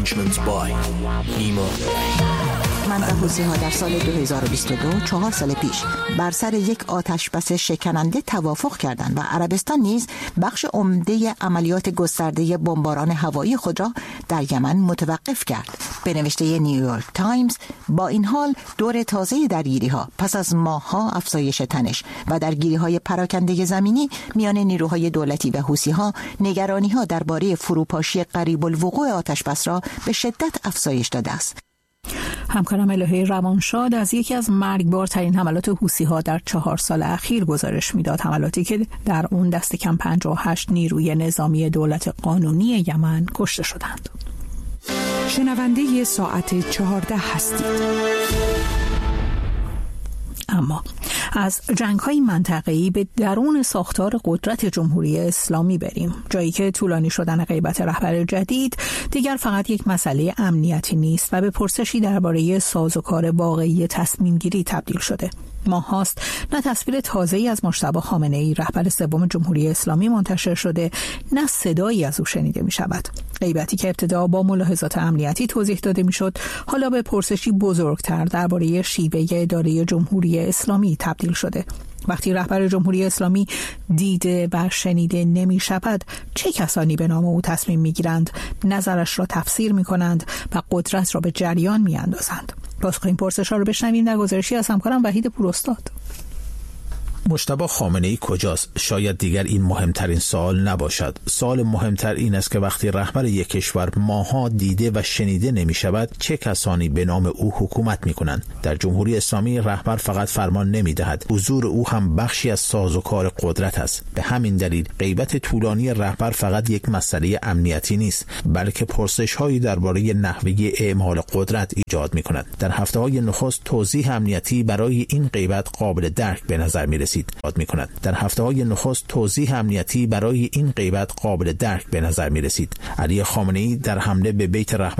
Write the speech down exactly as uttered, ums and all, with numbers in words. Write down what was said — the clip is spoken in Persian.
Arrangements by نیما. منطقه حوثی‌ها در سال دو هزار و بیست و دو، چهار سال پیش، بر سر یک آتشبس شکننده توافق کردند و عربستان نیز بخش عمده عملیات گسترده بمباران هوایی خود را در یمن متوقف کرد. به نوشته نیویورک تایمز، با این حال دور تازه درگیری‌ها پس از ماه‌ها افزایش تنش و درگیری‌های پراکنده زمینی میان نیروهای دولتی و حوثی‌ها، نگرانی‌ها درباره فروپاشی قریب الوقوع آتشبس را به شدت افزایش داده است. همکارم الهه روانشاد از یکی از مرگبارترین حملات حوثی‌ها در چهار سال اخیر گزارش میداد، حملاتی که در اون دست کم پنجاه و هشت نیروی نظامی دولت قانونی یمن کشته شدند. شنونده ساعت چهارده هستید. اما از جنگ‌های منطقه‌ای به درون ساختار قدرت جمهوری اسلامی بریم، جایی که طولانی شدن غیبت رهبر جدید دیگر فقط یک مسئله امنیتی نیست و به پرسشی درباره سازوکار واقعی تصمیم گیری تبدیل شده. ماه هاست نه تصویر تازه‌ای از مجتبی خامنه‌ای رهبر سوم جمهوری اسلامی منتشر شده، نه صدایی از او شنیده می شود. غیبتی که ابتدا با ملاحظات امنیتی توضیح داده می شد، حالا به پرسشی بزرگتر درباره شیوه اداره جمهوری اسلامی تبدیل شده. وقتی رهبر جمهوری اسلامی دیده و شنیده نمی شود، چه کسانی به نام او تصمیم می گیرند، نظرش را تفسیر می کنند و قدرت را به جریان می اندازند؟ پاسخ این پرسش ها رو بشنویم در گزارشی از همکارم وحید پوراستاد. مجتبی خامنه‌ای کجاست؟ شاید دیگر این مهمترین سوال نباشد. سوال مهمتر این است که وقتی رهبر یک کشور ماها دیده و شنیده نمی شود، چه کسانی به نام او حکومت می کنند؟ در جمهوری اسلامی رهبر فقط فرمان نمی دهد، حضور او هم بخشی از سازوکار قدرت است. به همین دلیل غیبت طولانی رهبر فقط یک مسئله امنیتی نیست، بلکه پرسش هایی درباره نحوه اعمال قدرت ایجاد می کند. در هفته های نخست توضیح امنیتی برای این غیبت قابل درک به نظر می رسید. می کند. در هفته های نخست توضیح امنیتی برای این غیبت قابل درک به نظر می رسید. علی خامنه‌ای در حمله به بیت رهبر